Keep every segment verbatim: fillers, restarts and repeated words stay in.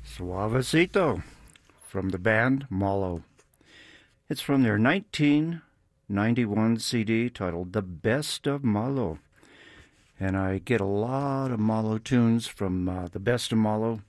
Suavecito from the band Malo. It's from their nineteen ninety-one C D titled The Best of Malo. And I get a lot of Malo tunes from uh, The Best of Malo.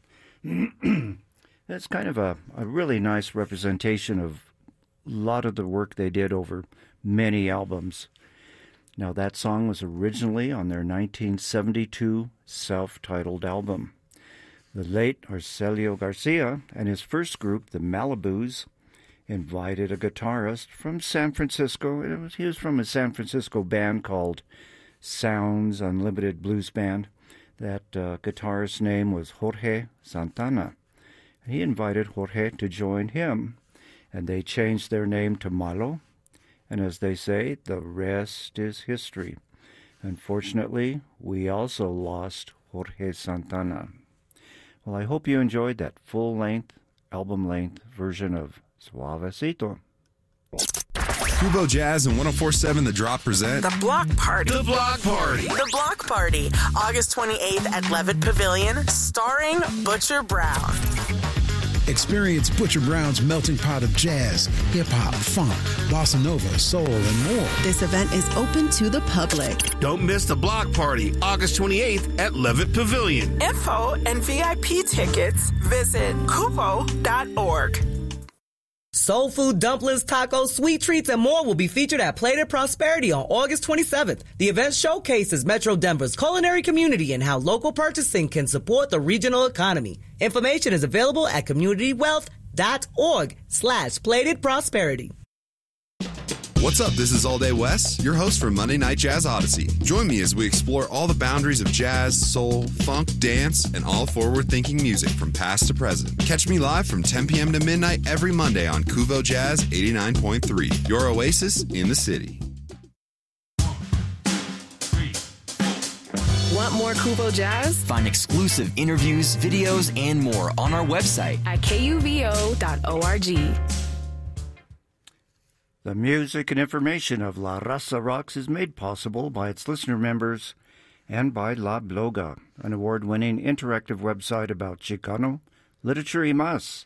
That's kind of a, a really nice representation of a lot of the work they did over many albums. Now, that song was originally on their nineteen seventy-two self-titled album. The late Arcelio Garcia and his first group, the Malibus, invited a guitarist from San Francisco. It was, he was from a San Francisco band called Sounds Unlimited Blues Band. That uh, guitarist's name was Jorge Santana. He invited Jorge to join him, and they changed their name to Malo. And as they say, the rest is history. Unfortunately, we also lost Jorge Santana. Well, I hope you enjoyed that full-length, album-length version of Suavecito. Kubo Jazz and one oh four point seven The Drop present The Block Party. The Block Party. The Block Party, August twenty-eighth at Levitt Pavilion, starring Butcher Brown. Experience Butcher Brown's melting pot of jazz, hip-hop, funk, bossa nova, soul, and more. This event is open to the public. Don't miss the Block Party, August twenty-eighth at Levitt Pavilion. Info and V I P tickets, visit kupo dot org. Soul food, dumplings, tacos, sweet treats, and more will be featured at Plated Prosperity on August twenty-seventh. The event showcases Metro Denver's culinary community and how local purchasing can support the regional economy. Information is available at communitywealth.org slash Plated Prosperity. What's up? This is All Day Wes, your host for Monday Night Jazz Odyssey. Join me as we explore all the boundaries of jazz, soul, funk, dance, and all forward-thinking music from past to present. Catch me live from ten p.m. to midnight every Monday on Kuvo Jazz eighty-nine point three, your oasis in the city. Want more Kuvo Jazz? Find exclusive interviews, videos, and more on our website at K U V O dot org. The music and information of La Raza Rocks is made possible by its listener members and by La Bloga, an award-winning interactive website about Chicano literature y más.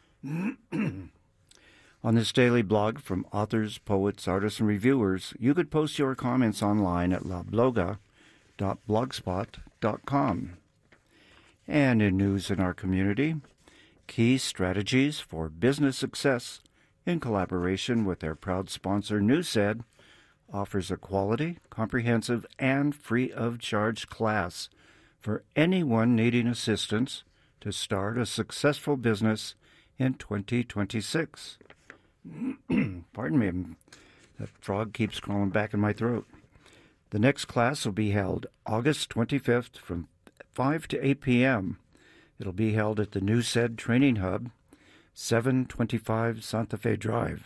On this daily blog from authors, poets, artists, and reviewers, you could post your comments online at la bloga dot blogspot dot com. And in news in our community, key strategies for business success in collaboration with their proud sponsor, Newsed, offers a quality, comprehensive, and free-of-charge class for anyone needing assistance to start a successful business in twenty twenty-six. Pardon me, that frog keeps crawling back in my throat. The next class will be held August twenty-fifth from five to eight p.m. It'll be held at the Newsed Training Hub, seven twenty-five Santa Fe Drive.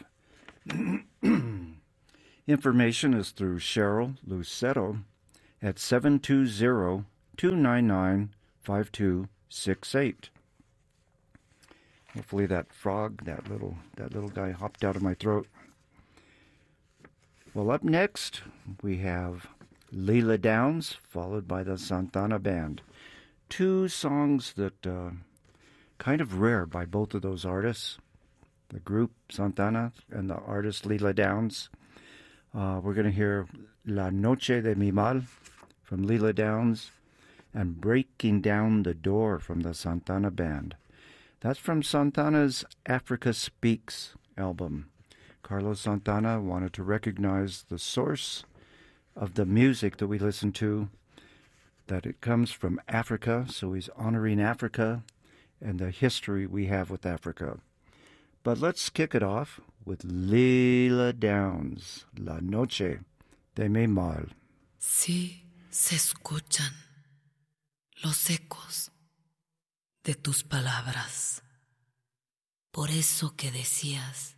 Information is through Cheryl Lucero at seven two zero, two nine nine, five two six eight. Hopefully that frog, that little that little guy hopped out of my throat. Well, up next, we have Leela Downs, followed by the Santana Band. Two songs that... Uh, kind of rare by both of those artists, the group Santana and the artist Leela Downs. Uh, we're going to hear La Noche de Mi Mal from Leela Downs and Breaking Down the Door from the Santana Band. That's from Santana's Africa Speaks album. Carlos Santana wanted to recognize the source of the music that we listen to, that it comes from Africa, so he's honoring Africa and the history we have with Africa. But let's kick it off with Leela Downs, La Noche de Mi Mal. Sí, se escuchan los ecos de tus palabras. Por eso que decías,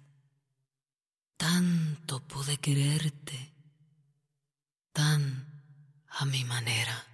tanto pude quererte, tan a mi manera.